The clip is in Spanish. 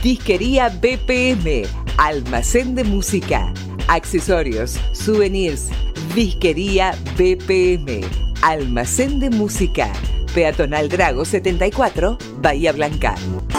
Disquería BPM, almacén de música, accesorios, souvenirs. Disquería BPM, almacén de música, Peatonal Drago 74, Bahía Blanca.